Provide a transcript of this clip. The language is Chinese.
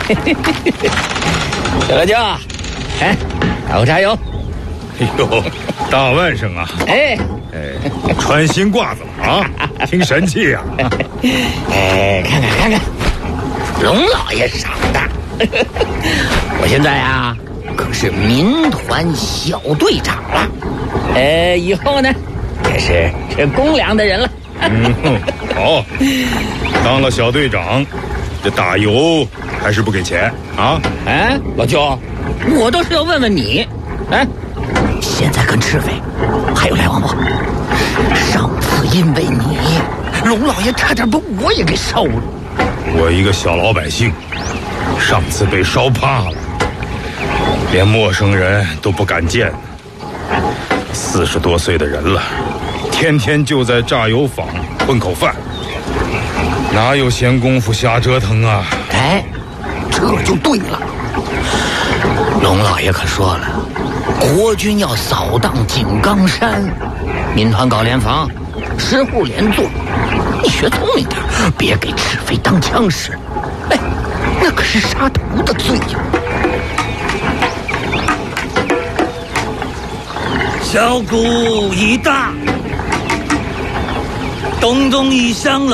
小辣椒，哎，打个加油！ 哎呦，大外甥啊！ 哎， 穿新褂子了啊，挺神气呀！ 哎，看看，龙老爷赏的。我现在啊，可是民团小队长了。以后呢，也是这公粮的人了。 好，当了小队长，这打油还是不给钱啊？ 哎，老舅，我倒是要问问你，哎，现在跟赤匪还有来往不？上次因为你，龙老爷差点把我也给烧了。 我一个小老百姓，上次被烧怕了，连陌生人都不敢见。40多岁的人了，天天就在榨油坊混口饭，哪有闲工夫瞎折腾啊？ 哎，这就对了。龙老爷可说了，国军要扫荡井冈山，民团搞联防，10户连坐。你学聪明点，别给赤匪当枪使。哎，那可是杀头的罪呀！ 小鼓已大，咚咚一响了。